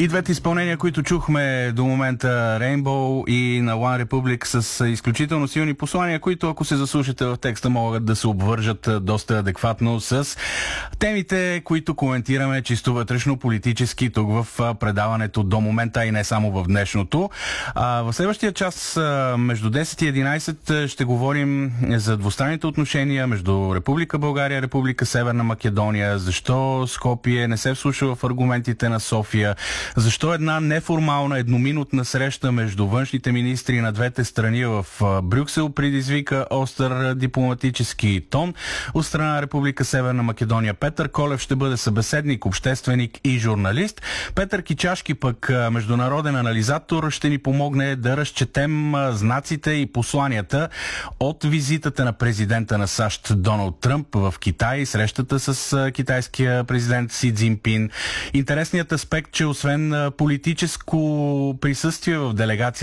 И двете изпълнения, които чухме до момента, Rainbow и на One Republic, с изключително силни послания, които, ако се заслушате в текста, могат да се обвържат доста адекватно с темите, които коментираме чисто вътрешно политически тук в предаването до момента и не само в днешното. В следващия час между 10 и 11 ще говорим за двустранните отношения между Република България, Република Северна Македония, защо Скопие не се вслуша в аргументите на София, защо една неформална едноминутна среща между външните министри на двете страни в Брюксел предизвика остър дипломатически тон от страна на Република Северна Македония. Петър Колев ще бъде събеседник, общественик и журналист. Петър Кичашки пък, международен анализатор, ще ни помогне да разчетем знаците и посланията от визитата на президента на САЩ Доналд Тръмп в Китай, срещата с китайския президент Си Цзинпин. Интересният аспект, че освен политическо присъствие в делегация